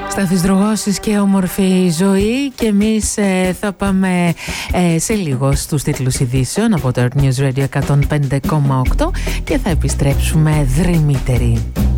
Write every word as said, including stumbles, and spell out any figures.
Στάθης Δρογώσης και όμορφη ζωή. Και εμείς ε, θα πάμε ε, σε λίγο στους τίτλους ειδήσεων από το Earth News Radio εκατόν πέντε κόμμα οκτώ και θα επιστρέψουμε δρυμύτεροι.